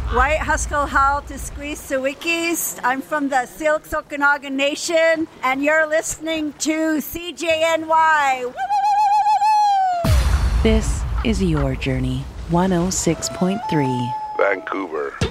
White Haskell Hall to Squeeze Sawikis. I'm from the Silks Okanagan Nation, and you're listening to CJNY. This is Your Journey, 106.3. Vancouver.